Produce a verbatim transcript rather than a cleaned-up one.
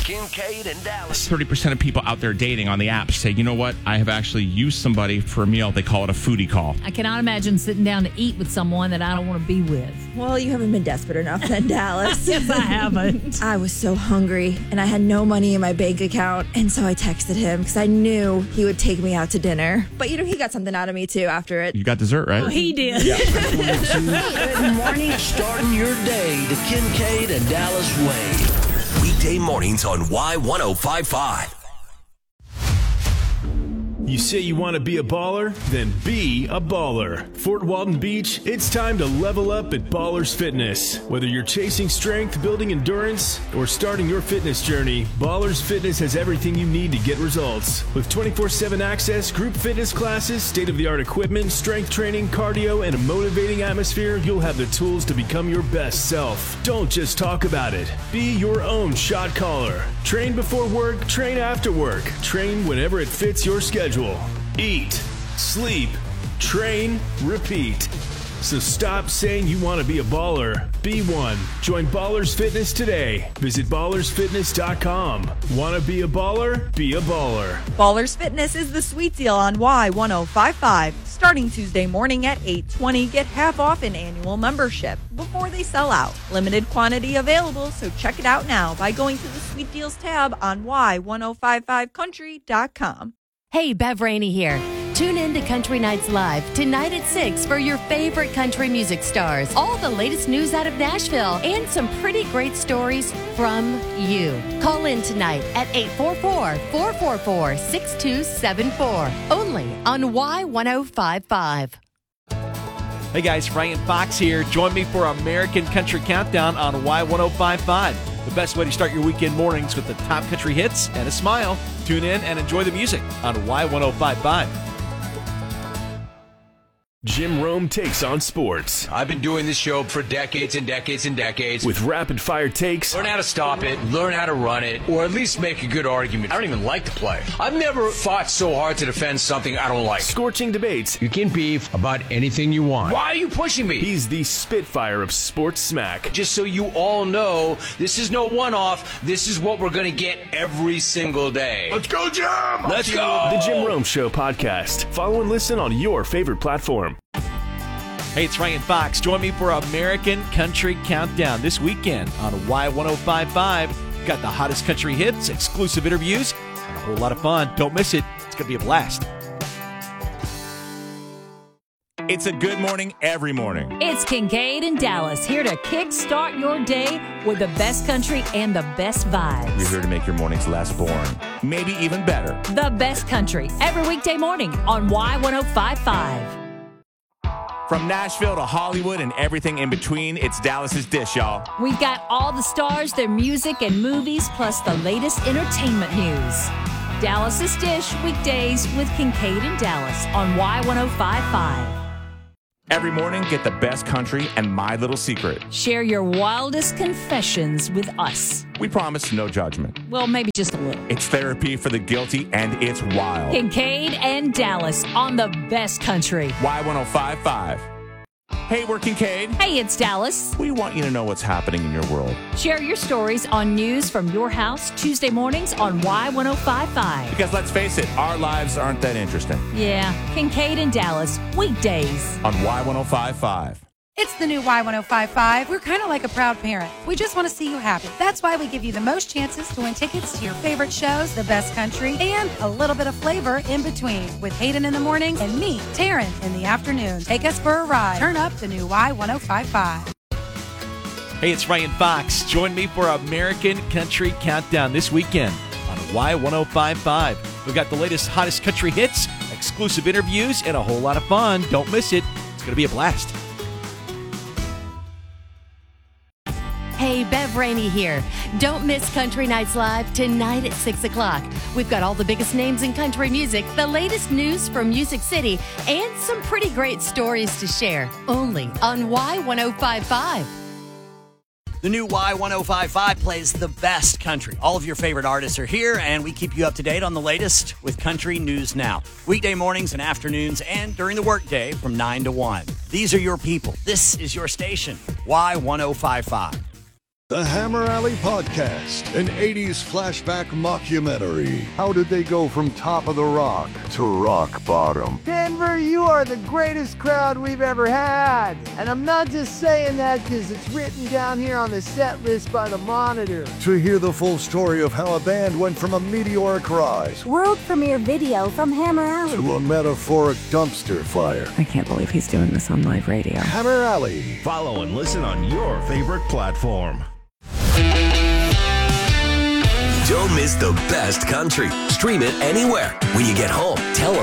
Kincaid and Dallas. thirty percent of people out there dating on the apps say, you know what? I have actually used somebody for a meal. They call it a foodie call. I cannot imagine sitting down to eat with someone that I don't want to be with. Well, you haven't been desperate enough then, Dallas. Yes, I haven't. I was so hungry, and I had no money in my bank account, and so I texted him because I knew he would take me out to dinner. But, you know, he got something out of me, too, after it. You got dessert, right? Oh, he did. Yeah. Good morning. Starting your day the Kincaid and Dallas way. Weekday mornings on Y ten fifty-five. You say you want to be a baller? Then be a baller. Fort Walton Beach, it's time to level up at Ballers Fitness. Whether you're chasing strength, building endurance, or starting your fitness journey, Ballers Fitness has everything you need to get results. With twenty-four seven access, group fitness classes, state-of-the-art equipment, strength training, cardio, and a motivating atmosphere, you'll have the tools to become your best self. Don't just talk about it. Be your own shot caller. Train before work, train after work. Train whenever it fits your schedule. Eat, sleep, train, repeat. So stop saying you want to be a baller. Be one. Join Ballers Fitness today. Visit ballers fitness dot com. Want to be a baller? Be a baller. Ballers Fitness is the sweet deal on Y ten fifty-five. Starting Tuesday morning at eight twenty, get half off an annual membership before they sell out. Limited quantity available, so check it out now by going to the Sweet Deals tab on Y ten fifty-five country dot com. Hey, Bev Rainey here. Tune in to Country Nights Live tonight at six for your favorite country music stars. All the latest news out of Nashville and some pretty great stories from you. Call in tonight at eight four four, four four four, six two seven four. Only on Y ten fifty-five. Hey guys, Ryan Fox here. Join me for American Country Countdown on Y ten fifty-five. The best way to start your weekend mornings with the top country hits and a smile. Tune in and enjoy the music on Y ten fifty-five. Jim Rome takes on sports. I've been doing this show for decades and decades and decades. With rapid fire takes. Learn how to stop it, learn how to run it, or at least make a good argument. I don't even like to play. I've never fought so hard to defend something I don't like. Scorching debates. You can beef about anything you want. Why are you pushing me? He's the Spitfire of sports smack. Just so you all know, this is no one-off. This is what we're going to get every single day. Let's go, Jim! Let's go! The Jim Rome Show podcast. Follow and listen on your favorite platform. Hey, it's Ryan Fox. Join me for American Country Countdown this weekend on Y ten fifty-five. We've got the hottest country hits, exclusive interviews, and a whole lot of fun. Don't miss it. It's going to be a blast. It's a good morning every morning. It's Kincaid and Dallas here to kickstart your day with the best country and the best vibes. We're here to make your mornings less boring, maybe even better. The best country every weekday morning on Y ten fifty-five. From Nashville to Hollywood and everything in between, it's Dallas's Dish, y'all. We've got all the stars, their music and movies, plus the latest entertainment news. Dallas's Dish, weekdays with Kincaid and Dallas on Y ten fifty-five. Every morning, get the best country and my little secret. Share your wildest confessions with us. We promise no judgment. Well, maybe just a little. It's therapy for the guilty, and it's wild. Kincaid and Dallas on the best country. Y ten fifty-five. Hey, we're Kincaid. Hey, it's Dallas. We want you to know what's happening in your world. Share your stories on news from your house Tuesday mornings on Y ten fifty-five. Because let's face it, our lives aren't that interesting. Yeah, Kincaid and Dallas, weekdays on Y ten fifty-five. It's the new Y ten fifty-five. We're kind of like a proud parent. We just want to see you happy. That's why we give you the most chances to win tickets to your favorite shows, the best country, and a little bit of flavor in between. With Hayden in the mornings and me, Taryn, in the afternoon. Take us for a ride. Turn up the new Y ten fifty-five. Hey, it's Ryan Fox. Join me for American Country Countdown this weekend on Y ten fifty-five. We've got the latest, hottest country hits, exclusive interviews, and a whole lot of fun. Don't miss it. It's going to be a blast. Hey, Bev Rainey here. Don't miss Country Nights Live tonight at six o'clock. We've got all the biggest names in country music, the latest news from Music City, and some pretty great stories to share. Only on Y ten fifty-five. The new Y ten fifty-five plays the best country. All of your favorite artists are here, and we keep you up to date on the latest with Country News Now. Weekday mornings and afternoons and during the workday from nine to one. These are your people. This is your station, Y ten fifty-five. The Hammer Alley Podcast, an eighties flashback mockumentary. How did they go from top of the rock to rock bottom? Denver, you are the greatest crowd we've ever had. And I'm not just saying that because it's written down here on the set list by the Monitor. To hear the full story of how a band went from a meteoric rise World premiere video from Hammer Alley to a metaphoric dumpster fire. I can't believe he's doing this on live radio. Hammer Alley. Follow and listen on your favorite platform. Don't miss the best country. Stream it anywhere. When you get home, tell